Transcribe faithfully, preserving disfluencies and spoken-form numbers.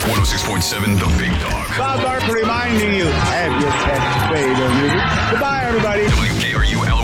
one oh six point seven The Big Dog. Bob Barker reminding you, have your pet spayed or neutered. Goodbye, everybody. W K R U L